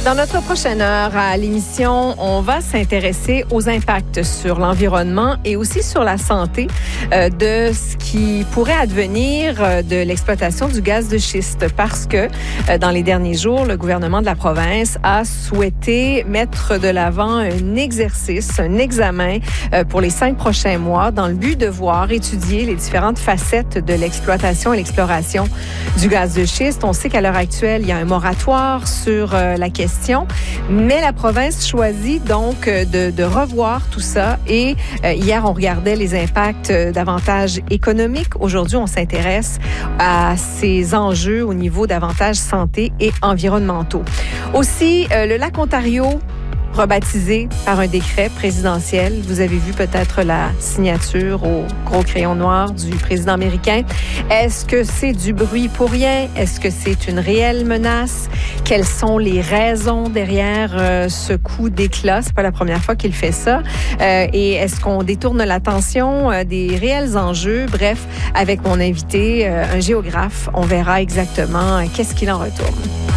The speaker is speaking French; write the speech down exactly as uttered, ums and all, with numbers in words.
Dans notre prochaine heure à l'émission, on va s'intéresser aux impacts sur l'environnement et aussi sur la santé euh, de ce qui pourrait advenir euh, de l'exploitation du gaz de schiste parce que euh, dans les derniers jours, le gouvernement de la province a souhaité mettre de l'avant un exercice, un examen euh, pour les cinq prochains mois dans le but de voir, étudier les différentes facettes de l'exploitation et l'exploration du gaz de schiste. On sait qu'à l'heure actuelle, il y a un moratoire sur euh, la question. Mais la province choisit donc de, de revoir tout ça. Et euh, hier, on regardait les impacts d'avantages économiques. Aujourd'hui, on s'intéresse à ces enjeux au niveau d'avantages santé et environnementaux. Aussi, euh, le lac Ontario, rebaptisé par un décret présidentiel. Vous avez vu peut-être la signature au gros crayon noir du président américain. Est-ce que c'est du bruit pour rien? Est-ce que c'est une réelle menace? Quelles sont les raisons derrière euh, ce coup d'éclat? C'est pas la première fois qu'il fait ça. Euh, et est-ce qu'on détourne l'attention euh, des réels enjeux? Bref, avec mon invité, euh, un géographe, on verra exactement euh, qu'est-ce qu'il en retourne.